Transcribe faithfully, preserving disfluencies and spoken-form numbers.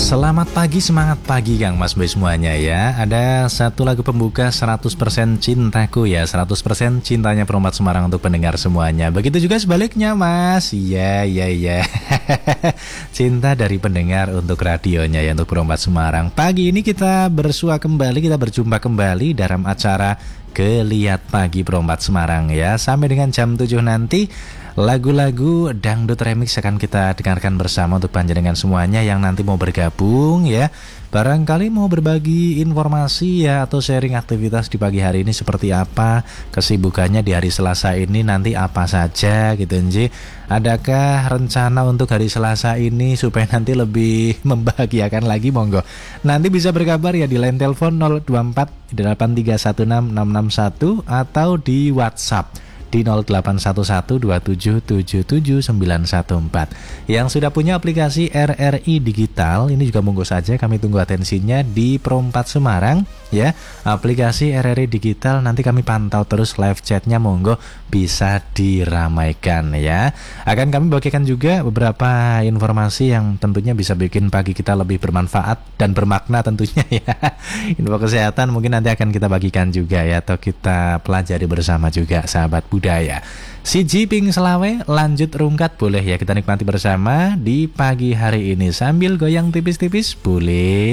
Selamat pagi, semangat pagi Kang Mas Boy semuanya ya. Ada satu lagu pembuka seratus persen cintaku ya, seratus persen cintanya Perompak Semarang untuk pendengar semuanya. Begitu juga sebaliknya Mas. Iya, iya, iya. Cinta dari pendengar untuk radionya ya, untuk Perompak Semarang. Pagi ini kita bersua kembali, kita berjumpa kembali dalam acara Geliat Pagi Perompak Semarang ya. Sampai dengan jam tujuh nanti lagu-lagu dangdut remix akan kita dengarkan bersama untuk panjenengan semuanya yang nanti mau bergabung ya. Barangkali mau berbagi informasi ya, atau sharing aktivitas di pagi hari ini seperti apa, kesibukannya di hari Selasa ini nanti apa saja gitu Nji. Adakah rencana untuk hari Selasa ini supaya nanti lebih membahagiakan lagi? Monggo nanti bisa berkabar ya di line telepon nol dua empat delapan tiga satu enam enam enam satu atau di WhatsApp di nol delapan satu satu dua tujuh tujuh tujuh sembilan satu empat. Yang sudah punya aplikasi R R I Digital, ini juga monggo saja, kami tunggu atensinya di Perompak Semarang ya. Aplikasi R R I Digital nanti kami pantau terus live chatnya, monggo bisa diramaikan ya. Akan kami bagikan juga beberapa informasi yang tentunya bisa bikin pagi kita lebih bermanfaat dan bermakna tentunya ya. Info kesehatan mungkin nanti akan kita bagikan juga ya, atau kita pelajari bersama juga sahabat budaya. Si Jiping Selawe lanjut rungkat boleh ya, kita nikmati bersama di pagi hari ini sambil goyang tipis-tipis boleh.